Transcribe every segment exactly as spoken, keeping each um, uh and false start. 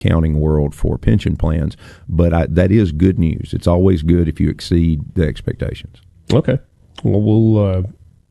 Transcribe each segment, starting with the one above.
accounting world for pension plans, but I, that is good news. It's always good if you exceed the expectations. Okay. Well, we'll uh,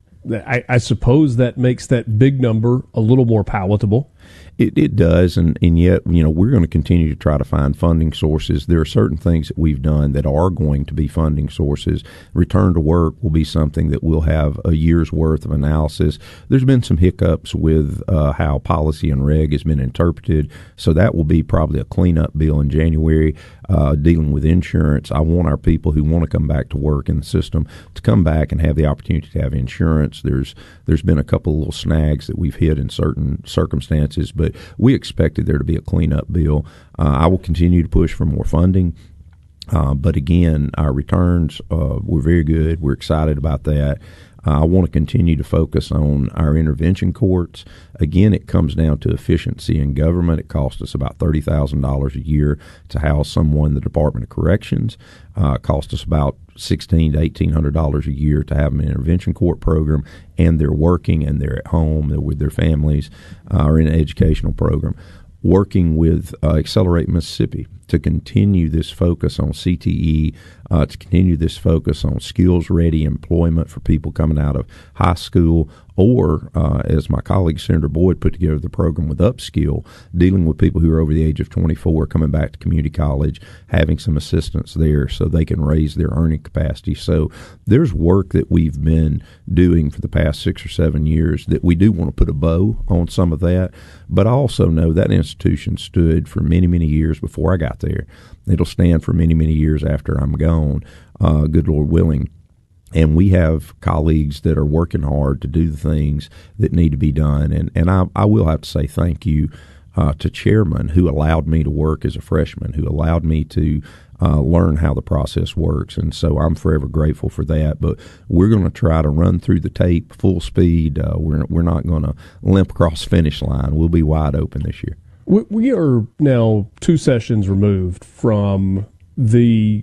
I, I suppose that makes that big number a little more palatable. It, it does, and, and yet, you know, we're going to continue to try to find funding sources. There are certain things that we've done that are going to be funding sources. Return to work will be something that we'll have a year's worth of analysis. There's been some hiccups with uh, how policy and reg has been interpreted, so that will be probably a cleanup bill in January. Uh, dealing with insurance, I want our people who want to come back to work in the system to come back and have the opportunity to have insurance. There's there's been a couple of little snags that we've hit in certain circumstances, but we expected there to be a cleanup bill. Uh, I will continue to push for more funding. Uh, but again, our returns uh, were very good. We're excited about that. Uh, I want to continue to focus on our intervention courts. Again, it comes down to efficiency in government. It costs us about thirty thousand dollars a year to house someone in the Department of Corrections. Uh, it costs us about sixteen hundred to eighteen hundred dollars a year to have an intervention court program, and they're working and they're at home, they're with their families, uh, or in an educational program. Working with uh, Accelerate Mississippi to continue this focus on C T E, uh, to continue this focus on skills-ready employment for people coming out of high school, or, uh, as my colleague Senator Boyd put together the program with Upskill, dealing with people who are over the age of twenty-four, coming back to community college, having some assistance there so they can raise their earning capacity. So there's work that we've been doing for the past six or seven years that we do want to put a bow on some of that. But I also know that institution stood for many, many years before I got there. It'll stand for many, many years after I'm gone, uh, good Lord willing. And we have colleagues that are working hard to do the things that need to be done. And, and I, I will have to say thank you uh, to Chairman, who allowed me to work as a freshman, who allowed me to uh, learn how the process works. And so I'm forever grateful for that. But we're going to try to run through the tape full speed. Uh, we're, we're not going to limp across the finish line. We'll be wide open this year. We are now two sessions removed from the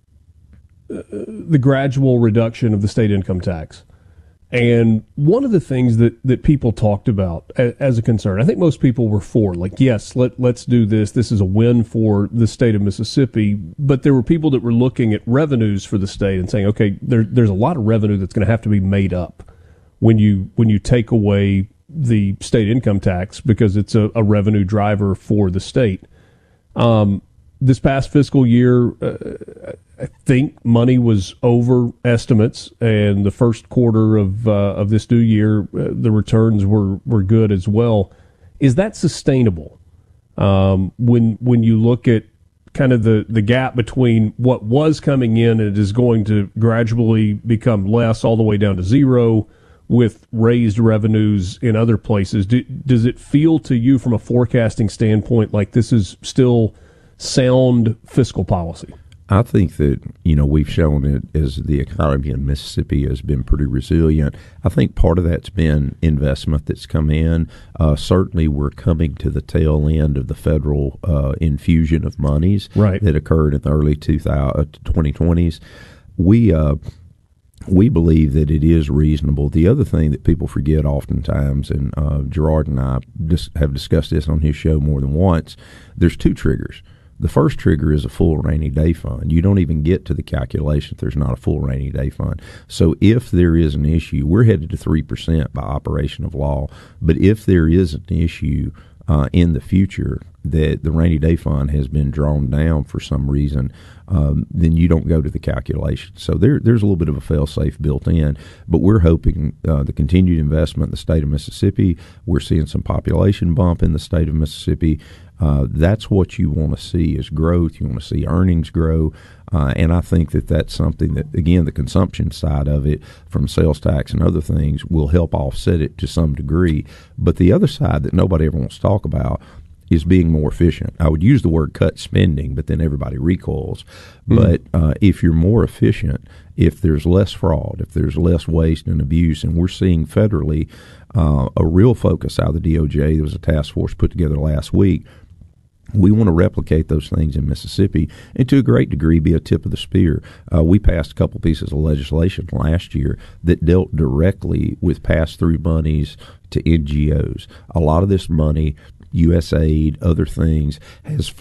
uh, the gradual reduction of the state income tax. And one of the things that, that people talked about as, as a concern, I think most people were for, like, yes, let, let's do this. This is a win for the state of Mississippi. But there were people that were looking at revenues for the state and saying, okay, there, there's a lot of revenue that's going to have to be made up when you when you take away the state income tax, because it's a, a revenue driver for the state. Um, this past fiscal year, uh, I think money was over estimates, and the first quarter of uh, of this new year, uh, the returns were, were good as well. Is that sustainable? Um, when when you look at kind of the, the gap between what was coming in and it is going to gradually become less all the way down to zero, with raised revenues in other places, do, does it feel to you from a forecasting standpoint like this is still sound fiscal policy? I think that, you know, we've shown it as the economy in Mississippi has been pretty resilient. I think part of that's been investment that's come in. Uh, certainly we're coming to the tail end of the federal uh, infusion of monies right. that occurred in the early twenty twenties. We uh, we believe that it is reasonable. The other thing that people forget oftentimes, and uh, Gerard and I just have discussed this on his show more than once, there's two triggers. The first trigger is a full rainy day fund. You don't even get to the calculation if there's not a full rainy day fund. So if there is an issue, we're headed to three percent by operation of law. But if there is an issue uh, in the future that the rainy day fund has been drawn down for some reason, um, then you don't go to the calculation. So there, there's a little bit of a fail-safe built in. But we're hoping uh, the continued investment in the state of Mississippi, we're seeing some population bump in the state of Mississippi. Uh, that's what you want to see is growth. You want to see earnings grow. Uh, and I think that that's something that, again, the consumption side of it from sales tax and other things will help offset it to some degree. But the other side that nobody ever wants to talk about is being more efficient. I would use the word cut spending, but then everybody recoils. Mm-hmm. But uh, if you're more efficient, if there's less fraud, if there's less waste and abuse, and we're seeing federally uh, a real focus out of the D O J, there was a task force put together last week. We want to replicate those things in Mississippi and to a great degree be a tip of the spear. Uh, we passed a couple pieces of legislation last year that dealt directly with pass-through monies to N G Os. A lot of this money U S A I D, other things, has